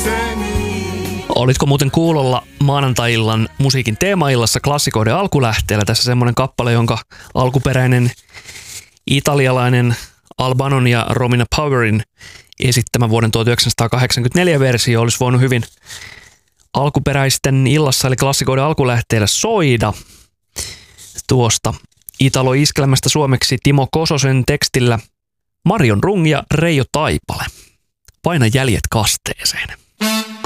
Olitko muuten kuulolla maanantai-illan musiikin teemaillassa klassikoiden alkulähteellä? Tässä semmoinen kappale, jonka alkuperäinen italialainen Albanon ja Romina Powerin esittämä vuoden 1984 versio olisi voinut hyvin alkuperäisten illassa eli klassikoiden alkulähteellä soida. Tuosta Italo-iskelmästä suomeksi Timo Kososen tekstillä Marion Rung ja Reijo Taipale. Paina jäljet kasteeseen.